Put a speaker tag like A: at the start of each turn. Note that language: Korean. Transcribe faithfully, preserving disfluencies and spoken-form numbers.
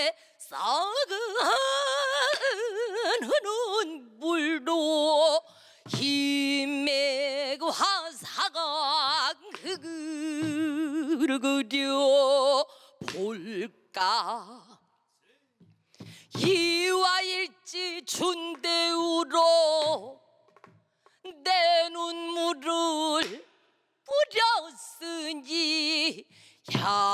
A: 썩은 흐는 물도 힘매고 화사가 그려 볼까. 이와일지 춘대우로 내 눈물을 뿌렸으니 야